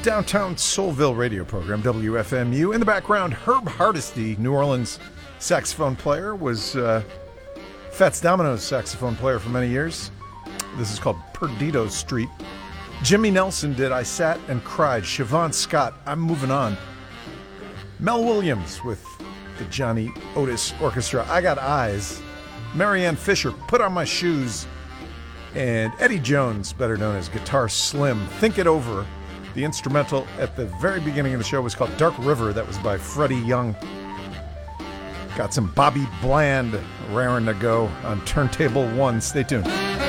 downtown Soulville radio program, WFMU. In the background, Herb Hardesty, New Orleans saxophone player, was Fats Domino's saxophone player for many years. This is called Perdido Street. Jimmy Nelson did I Sat and Cried. Siobhan Scott, I'm Moving On. Mel Williams with the Johnny Otis Orchestra, I Got Eyes. Marianne Fisher, Put On My Shoes. And Eddie Jones, better known as Guitar Slim, Think It Over. The instrumental at the very beginning of the show was called Dark River. That was by Freddie Young. Got some Bobby Bland raring to go on Turntable 1. Stay tuned.